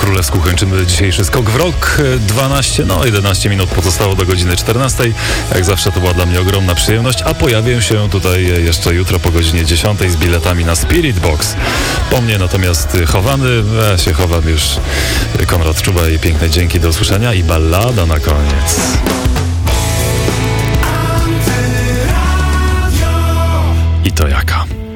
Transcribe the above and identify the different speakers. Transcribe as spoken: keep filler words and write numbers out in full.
Speaker 1: Królewsku kończymy dzisiejszy skok w rok. dwanaście, no jedenaście minut pozostało do godziny czternastej. Jak zawsze to była dla mnie ogromna przyjemność, a pojawię się tutaj jeszcze jutro po godzinie dziesiątej z biletami na Spirit Box. Po mnie natomiast chowany, ja się chowam już, Konrad Czuba i piękne dzięki, do usłyszenia i ballada na koniec. I to jaka?